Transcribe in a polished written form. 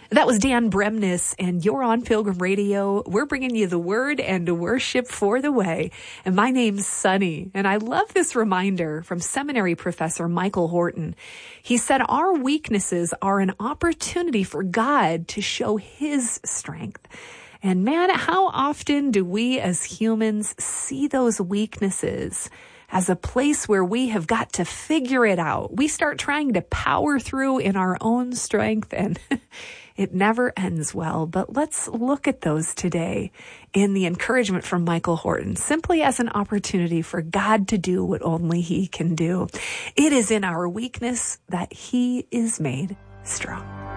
That was Dan Bremnes, and you're on Pilgrim Radio. We're bringing you the word and worship for the way. And my name's Sunny, and I love this reminder from seminary professor Michael Horton. He said, our weaknesses are an opportunity for God to show his strength. And man, how often do we as humans see those weaknesses as a place where we have got to figure it out? We start trying to power through in our own strength, and it never ends well. But let's look at those today in the encouragement from Michael Horton, simply as an opportunity for God to do what only he can do. It is in our weakness that he is made strong.